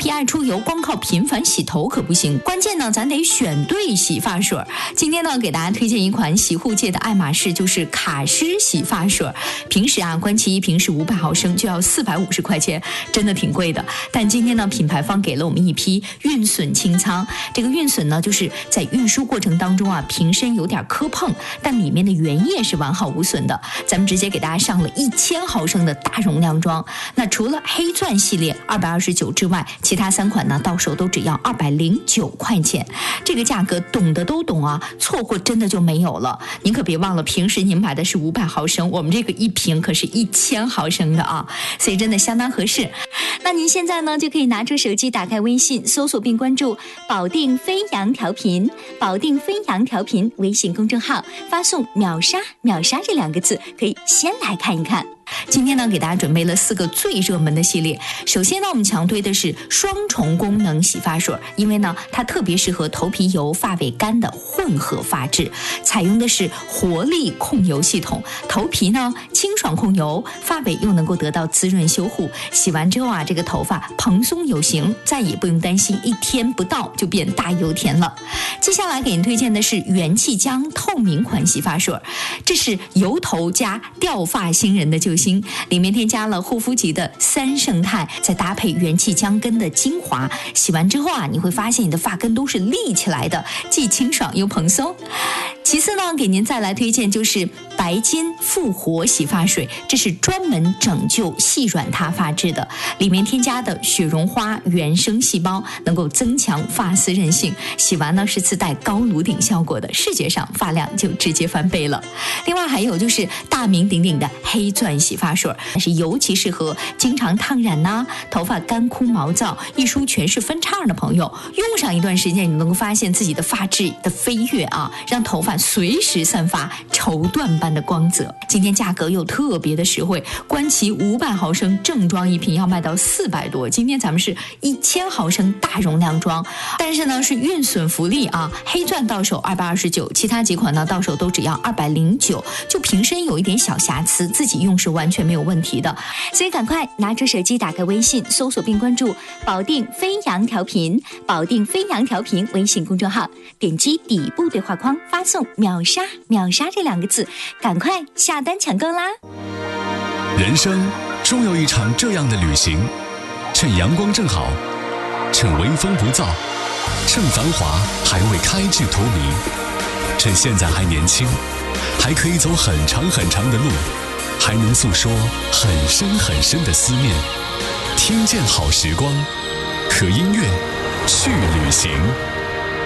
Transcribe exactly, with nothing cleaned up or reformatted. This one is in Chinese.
皮爱出油，光靠频繁洗头可不行，关键呢咱得选对洗发水。今天呢给大家推荐一款洗护界的爱马仕，就是卡诗洗发水。平时啊，观其一瓶是五百毫升就要四百五十块钱，真的挺贵的。但今天呢，品牌方给了我们一批运损清仓。这个运损呢，就是在运输过程当中啊，瓶身有点磕碰，但里面的原液是完好无损的。咱们直接给大家上了一千毫升的大容量装。那除了黑钻系列二百二十九之外，其他三款呢到手都只要二百零九块钱。这个价格懂的都懂啊，错过真的就没有了。您可别忘了，平时您买的是五百毫升，我们这个一瓶可是一千毫升的啊，所以真的相当合适。那您现在呢就可以拿出手机，打开微信，搜索并关注保定飞扬调频，保定飞扬调频微信公众号，发送秒杀秒杀这两个字，可以先来看一看。今天呢给大家准备了四个最热门的系列。首先呢我们强推的是双重功能洗发水，因为呢它特别适合头皮油发尾干的混合发质，采用的是活力控油系统，头皮呢清爽控油，发尾又能够得到滋润修护，洗完之后啊这个头发蓬松有型，再也不用担心一天不到就变大油田了。接下来给您推荐的是元气浆透明款洗发水，这是油头加掉发新人的救星，里面添加了护肤级的三胜肽，再搭配元气浆根的精华，洗完之后啊你会发现你的发根都是立起来的，既清爽又蓬松。其次呢给您再来推荐就是白金复活洗发水，这是专门拯救细软塌发质的，里面添加的雪绒花原生细胞能够增强发丝韧性，洗完呢是自带高颅顶效果的，视觉上发量就直接翻倍了。另外还有就是大名鼎鼎的黑钻洗发水，但是尤其适合经常烫染呐、啊、头发干枯毛躁、一梳全是分叉的朋友，用上一段时间你能够发现自己的发质的飞跃啊，让头发随时散发绸缎般的光泽。今天价格又特别的实惠，观其五百毫升正装一瓶要卖到四百多，今天咱们是一千毫升大容量装，但是呢是运损福利啊，黑钻到手二百二十九，其他几款呢到手都只要二百零九，就瓶身有一点小瑕疵，自己用是完全没有问题的。所以赶快拿出手机，打开微信，搜索并关注保定飞扬调频，保定飞扬调频微信公众号，点击底部对话框，发送秒杀秒杀这两个字，赶快下单抢购啦！ 人生终有一场这样的旅行，趁阳光正好，趁微风不燥，趁繁华还未开至荼蘼，趁现在还年轻，还可以走很长很长的路，还能诉说很深很深的思念。听见好时光，和音乐去旅行。